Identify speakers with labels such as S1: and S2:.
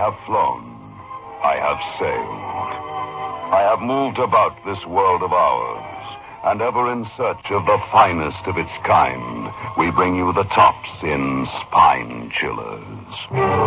S1: have flown. I have sailed. I have moved about this world of ours, and ever in search of the finest of its kind, we bring you the tops in Spine Chillers.